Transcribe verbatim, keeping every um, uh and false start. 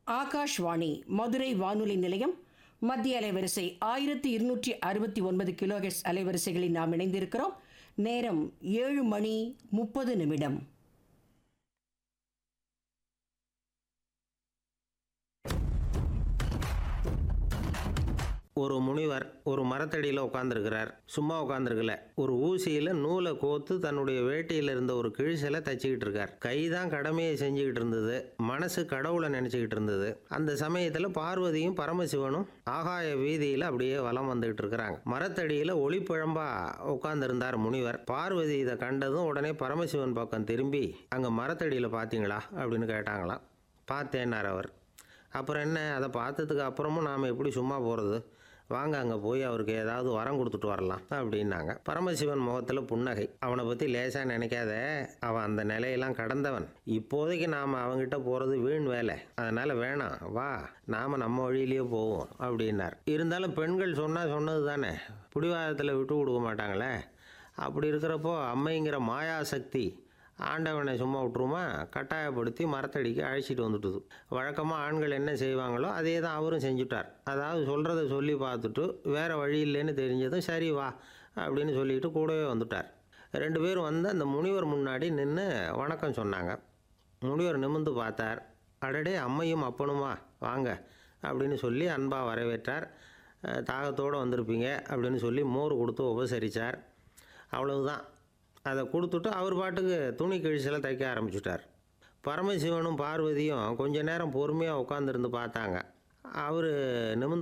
ஆகாஷ்வாணி மதுரை வானொலி நிலையம். மத்திய அலைவரிசை ஆயிரத்தி இருநூற்றி அறுபத்தி ஒன்பது கிலோஹெர்ட்ஸ் அலைவரிசைகளில் நாம் இணைந்திருக்கிறோம். நேரம் ஏழு மணி முப்பது நிமிடம். ஒரு முனிவர் ஒரு மரத்தடியில் உட்காந்துருக்கிறார். சும்மா உட்காந்துருக்கல, ஒரு ஊசியில் நூலை கோத்து தன்னுடைய வேட்டியில் இருந்த ஒரு கிழிசலை தச்சுக்கிட்டு இருக்கார். கை தான் கடமையை செஞ்சுக்கிட்டு இருந்தது, மனசு கடவுளை நினச்சிக்கிட்டு இருந்தது. அந்த சமயத்தில் பார்வதியும் பரமசிவனும் ஆகாய வீதியில் அப்படியே வலம் வந்துகிட்டு இருக்கிறாங்க. மரத்தடியில் ஒளிப்பிழம்பா உட்காந்துருந்தார் முனிவர். பார்வதி இதை கண்டதும் உடனே பரமசிவன் பக்கம் திரும்பி, அங்கே மரத்தடியில் பார்த்தீங்களா அப்படின்னு கேட்டாங்களாம். பார்த்தேன்னார் அவர். அப்புறம் என்ன, அதை பார்த்ததுக்கு அப்புறமும் நாம் எப்படி சும்மா போகிறது, வாங்க அங்கே போய் அவருக்கு ஏதாவது வரம் கொடுத்துட்டு வரலாம் அப்படின்னாங்க. பரமசிவன் முகத்தில் புன்னகை. அவனை பற்றி லேசாக நினைக்காத, அவன் அந்த நிலையெல்லாம் கடந்தவன். இப்போதைக்கு நாம் அவங்ககிட்ட போகிறது வீண் வேலை, அதனால் வேணாம், வா நாம் நம்ம வழியிலேயே போவோம் அப்படின்னார். இருந்தாலும் பெண்கள் சொன்னால் சொன்னது தானே, பிடிவாதத்தில் விட்டு கொடுக்க மாட்டாங்களே. அப்படி இருக்கிறப்போ அம்மைங்கிற மாயாசக்தி ஆண்டவனை சும்மா விட்டுருமா, கட்டாயப்படுத்தி மரத்தடிக்கு அழைச்சிட்டு வந்துட்டுது. வழக்கமாக ஆண்கள் என்ன செய்வாங்களோ அதே தான் அவரும் செஞ்சுட்டார். அதாவது சொல்கிறத சொல்லி பார்த்துட்டு வேறு வழி இல்லைன்னு தெரிஞ்சதும் சரி வா அப்படின்னு சொல்லிட்டு கூடவே வந்துட்டார். ரெண்டு பேரும் வந்து அந்த முனிவர் முன்னாடி நின்று வணக்கம் சொன்னாங்க. முனிவர் நிமிர்ந்து பார்த்தார். அடடே, அம்மையும் அப்பனுமா, வாங்க அப்படின்னு சொல்லி அன்பாக வரவேற்றார். தாகத்தோடு வந்திருப்பீங்க அப்படின்னு சொல்லி மோர் கொடுத்து உபசரித்தார். அவ்வளவுதான். அதை கொடுத்துட்டு அவர் பாட்டுக்கு துணி கிழிச்சலை தைக்க ஆரம்பிச்சுட்டார். பரமசிவனும் பார்வதியும் கொஞ்ச நேரம் பொறுமையாக உட்காந்துருந்து பார்த்தாங்க. அவர் நிமிர்ந்து